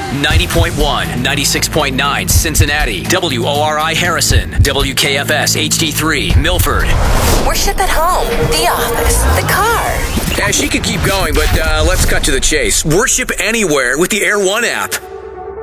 90.1, 96.9 Cincinnati, WORI Harrison, WKFS HD3 Milford. Worship at home, the office, the car. Yeah, she could keep going, but let's cut to the chase. Worship anywhere with the Air One app.